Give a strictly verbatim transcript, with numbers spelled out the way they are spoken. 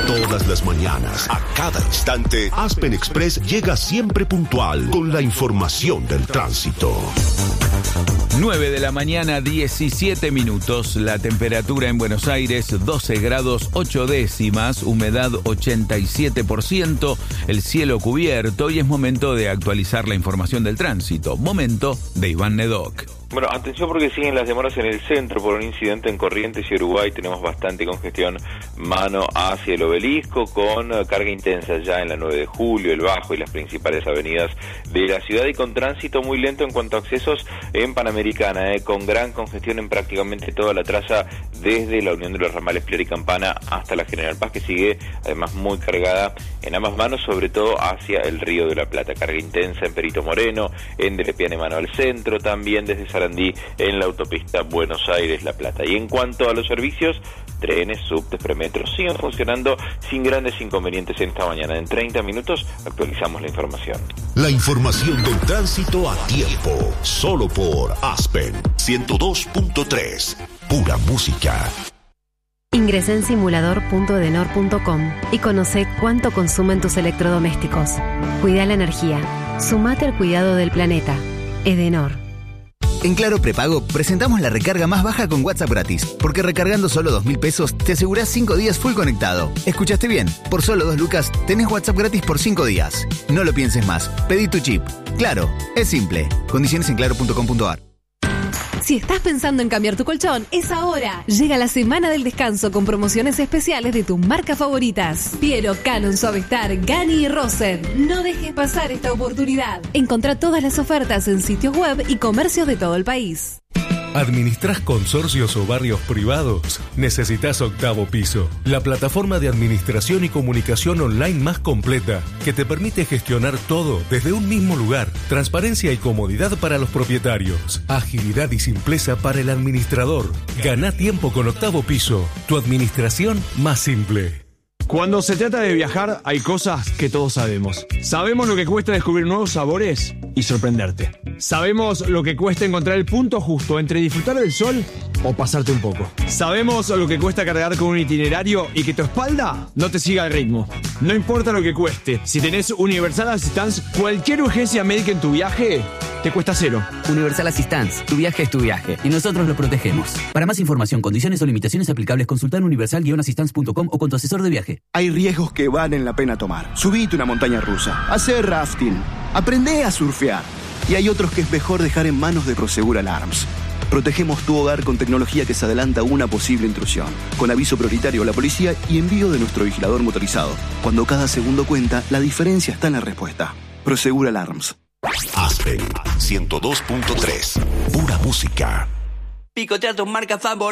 Todas las mañanas, a cada instante, Aspen Express llega siempre puntual con la información del tránsito. nueve de la mañana, diecisiete minutos. La temperatura en Buenos Aires, doce grados ocho décimas, humedad ochenta y siete por ciento, el cielo cubierto y es momento de actualizar la información del tránsito. Momento de Iván Nedoc. Bueno, atención porque siguen las demoras en el centro por un incidente en Corrientes y Uruguay. Tenemos bastante congestión mano hacia el Obelisco con carga intensa ya en la nueve de julio, el Bajo y las principales avenidas de la ciudad y con tránsito muy lento en cuanto a accesos en Panamericana, eh, con gran congestión en prácticamente toda la traza desde la unión de los ramales Flor y Campana hasta la General Paz, que sigue además muy cargada en ambas manos, sobre todo hacia el Río de la Plata. Carga intensa en Perito Moreno, en Delepiane Mano al centro, también desde Sarandí en la autopista Buenos Aires-La Plata. Y en cuanto a los servicios, trenes, subtes, premetros siguen funcionando sin grandes inconvenientes en esta mañana. En treinta minutos actualizamos la información. La información del tránsito a tiempo, solo por Aspen ciento dos punto tres, pura música. Ingresa en simulador punto edenor punto com y conoce cuánto consumen tus electrodomésticos. Cuida la energía. Sumate al cuidado del planeta. Edenor. En Claro Prepago presentamos la recarga más baja con WhatsApp gratis, porque recargando solo dos mil pesos te asegurás cinco días full conectado. ¿Escuchaste bien? Por solo dos lucas tenés WhatsApp gratis por cinco días. No lo pienses más, pedí tu chip. Claro, es simple. Condiciones en claro punto com punto a r. Si estás pensando en cambiar tu colchón, es ahora. Llega la semana del descanso con promociones especiales de tus marcas favoritas. Piero, Canon, Suavestar, Gani y Rosen. No dejes pasar esta oportunidad. Encontrá todas las ofertas en sitios web y comercios de todo el país. ¿Administrás consorcios o barrios privados? Necesitas Octavo Piso, la plataforma de administración y comunicación online más completa que te permite gestionar todo desde un mismo lugar. Transparencia y comodidad para los propietarios. Agilidad y simpleza para el administrador. Ganá tiempo con Octavo Piso, tu administración más simple. Cuando se trata de viajar, hay cosas que todos sabemos. Sabemos lo que cuesta descubrir nuevos sabores y sorprenderte. Sabemos lo que cuesta encontrar el punto justo entre disfrutar del sol o pasarte un poco. Sabemos lo que cuesta cargar con un itinerario y que tu espalda no te siga el ritmo. No importa lo que cueste, si tenés Universal Assistance, cualquier urgencia médica en tu viaje te cuesta cero. Universal Assistance, tu viaje es tu viaje y nosotros lo protegemos. Para más información, condiciones o limitaciones aplicables, consultar universal guion assistance punto com o con tu asesor de viaje. Hay riesgos que valen la pena tomar. Subite una montaña rusa, hacer rafting, aprende a surfear. Y hay otros que es mejor dejar en manos de Prosegur Alarms. Protegemos tu hogar con tecnología que se adelanta a una posible intrusión, con aviso prioritario a la policía y envío de nuestro vigilador motorizado. Cuando cada segundo cuenta, la diferencia está en la respuesta. Prosegur Alarms. Aspen ciento dos punto tres, pura música. Picotea tus marcas favoritas.